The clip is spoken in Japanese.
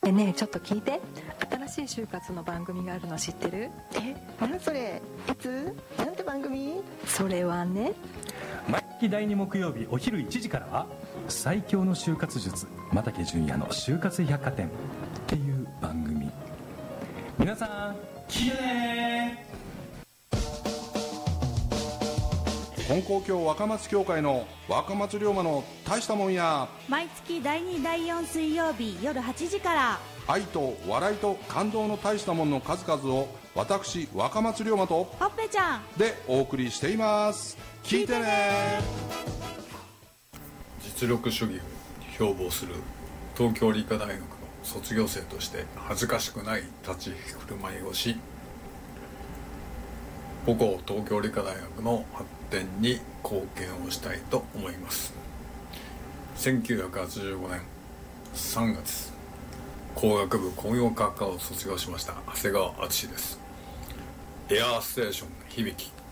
ねえちょっと聞いて、新しい就活の番組があるの知ってる？ 何それ？いつ？なんて番組？ それはね、 毎月第2木曜日お昼1時からは最強の就活術又竹純也の就活百貨店っていう番組。皆さん聞いてね。 金光教若松教会の若松龍馬の大したもんや、 毎月第2第4水曜日夜8時から。 愛と笑いと感動の大したもんの数々を私若松龍馬とほっぺちゃんでお送りしています。聞いてね。 実力主義を標榜する東京理科大学の卒業生として恥ずかしくない立ち振る舞いをし、母校東京理科大学の発展に貢献をしたいと思います。1985年3月工学部工業学科を卒業しました長谷川敦です。エアーステーション響き